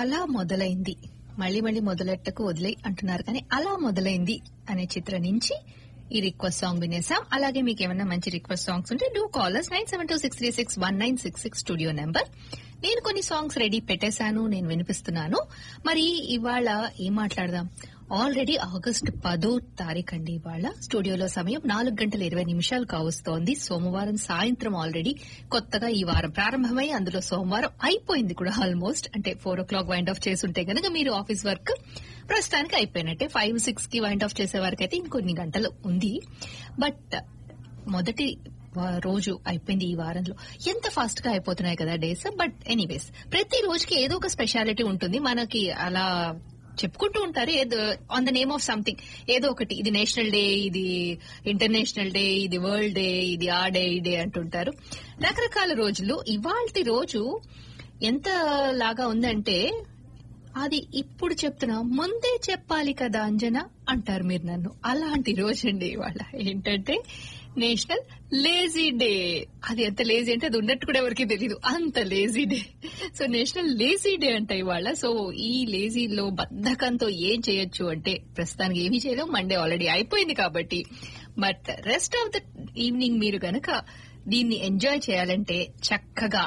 అలా మొదలైంది, మళ్ళీ మళ్ళీ మొదలెట్టకు వదిలే అంటున్నారు కానీ అలా మొదలైంది అనే చిత్రం నుంచి ఈ రిక్వెస్ట్ సాంగ్ వినేసాం. అలాగే మీకు ఏమైనా మంచి రిక్వెస్ట్ సాంగ్స్ ఉంటే డూ కాలర్స్ 9726361966 స్టూడియో నెంబర్. నేను కొన్ని సాంగ్స్ రెడీ పెట్టేశాను, నేను వినిపిస్తున్నాను. మరి ఇవాళ ఏం మాట్లాడదాం? ఆల్రెడీ ఆగస్టు 10వ తారీఖు అండి. ఇవాళ స్టూడియోలో సమయం 4:20 కావస్తోంది. సోమవారం సాయంత్రం ఆల్రెడీ కొత్తగా ఈ వారం ప్రారంభమై అందులో సోమవారం అయిపోయింది కూడా ఆల్మోస్ట్. అంటే 4 o'clock వైండ్ ఆఫ్ చేసుంటే గనక మీరు ఆఫీస్ వర్క్ ప్రస్తుతానికి అయిపోయినట్టే. 5-6 కి వైండ్ ఆఫ్ చేసే వరకు అయితే ఇంకొన్ని గంటలు ఉంది. బట్ మొదటి రోజు అయిపోయింది ఈ వారంలో. ఎంత ఫాస్ట్ గా అయిపోతున్నాయి కదా డేస్. బట్ ఎనీవేస్ ప్రతి రోజుకి ఏదో ఒక స్పెషాలిటీ ఉంటుంది. మనకి అలా చెప్పుకుంటూ ఉంటారు ఏదో on the name of something, ఏదో ఒకటి. ఇది నేషనల్ డే, ఇది ఇంటర్నేషనల్ డే, ఇది వరల్డ్ డే, ఇది ఆ డే ఈ డే అంటుంటారు. రకరకాల రోజులు. ఇవాల్టి రోజు ఎంత లాగా ఉందంటే అది ఇప్పుడు చెప్తున్నా, ముందే చెప్పాలి కదా అంజనా అంటారు మీరు నన్ను. అలాంటి రోజు అండి ఇవాళ. ఏంటంటే నేషనల్ లేజీ డే. అది ఎంత లేజీ అంటే అది ఉన్నట్టు కూడా ఎవరికి తెలీదు, అంత lazy day. So national lazy day అంట ఇవాళ. సో ఈ లేజీలో బద్ధకంతో ఏం చేయొచ్చు అంటే ప్రస్తుతానికి ఏమీ చేయలేం, మండే ఆల్రెడీ అయిపోయింది కాబట్టి. But rest of the evening మీరు గనక దీన్ని ఎంజాయ్ చేయాలంటే చక్కగా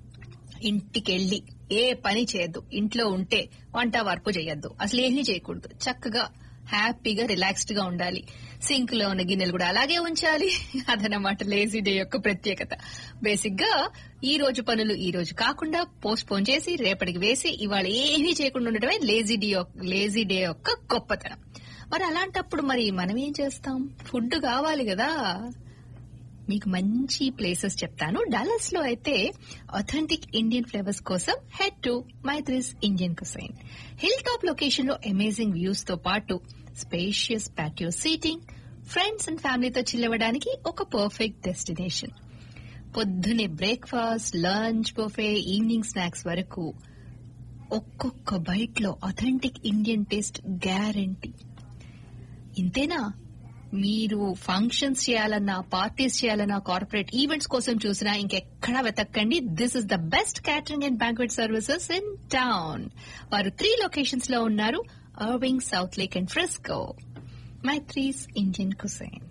ఇంటికెళ్ళి ఏ పని చేయొద్దు, ఇంట్లో ఉంటే వంట వరపు చేయొద్దు, అసలు ఏమీ చేయకూడదు. చక్కగా హ్యాపీగా రిలాక్స్డ్ గా ఉండాలి. సింక్ లో ఉన్న గిన్నెలు కూడా అలాగే ఉంచాలి. అదనమాట లేజీ డే యొక్క ప్రత్యేకత. బేసిక్ గా ఈ రోజు పనులు ఈ రోజు కాకుండా పోస్ట్ పోన్ చేసి రేపటికి వేసి ఇవాళ ఏమీ చేయకుండా ఉండటమే లేజీ డే యొక్క గొప్పతనం. మరి అలాంటప్పుడు మరి మనం ఏం చేస్తాం? ఫుడ్ కావాలి కదా. మీకు మంచి ప్లేసెస్ చెప్తాను. డల్లస్ లో అయితే ఆథెంటిక్ ఇండియన్ ఫ్లేవర్స్ కోసం head to Maitri's Indian cuisine. Hill top location లో అమేజింగ్ వ్యూస్ తో పాటు spacious patio seating, friends and ఫ్యామిలీతో చిల్లవడానికి ఒక పర్ఫెక్ట్ డెస్టినేషన్. పొద్దునే breakfast, lunch, buffet, evening snacks వరకు ఒక్కొక్క బైట్ లో ఆథెంటిక్ ఇండియన్ టేస్ట్ గ్యారంటీ. ఇంతేనా? మీరు ఫంక్షన్స్ చేయాలన్నా, పార్టీస్ చేయాలన్నా, కార్పొరేట్ ఈవెంట్స్ కోసం చూసినా ఇంకెక్కడా వెతక్కండి. This is the best catering and banquet services in town. వారు 3 లొకేషన్స్ లో ఉన్నారు: Irving, south lake and Frisco. Maitri's Indian cuisine.